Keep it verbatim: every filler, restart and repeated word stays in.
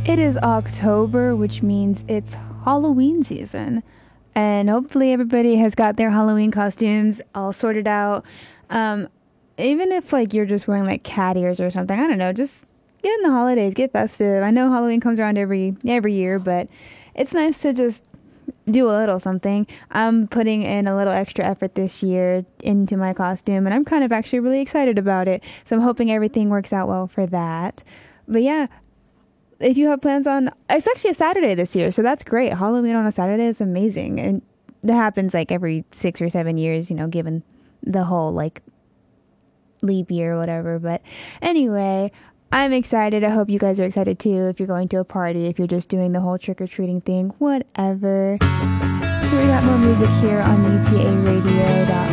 It is October, which means it's Halloween season. And hopefully everybody has got their Halloween costumes all sorted out. Um, even if like you're just wearing like cat ears or something, I don't know, just get in the holidays, get festive. I know Halloween comes around every every year, but it's nice to just do a little something. I'm putting in a little extra effort this year into my costume, and I'm kind of actually really excited about it. So I'm hoping everything works out well for that. But yeah, if you have plans on, it's actually a Saturday this year, so that's great. Halloween on a Saturday is amazing, and that happens like every six or seven years, you know, given the whole like leap year or whatever. But anyway, I'm excited. I hope you guys are excited too. If you're going to a party, if you're just doing the whole trick-or-treating thing, whatever. We got more music here on U T A radio dot